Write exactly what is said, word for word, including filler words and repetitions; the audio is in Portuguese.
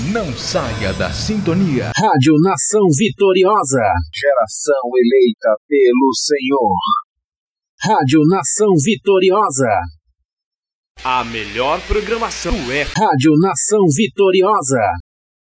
Não saia da sintonia. Rádio Nação Vitoriosa. Geração eleita pelo Senhor. Rádio Nação Vitoriosa. A melhor programação é Rádio Nação Vitoriosa.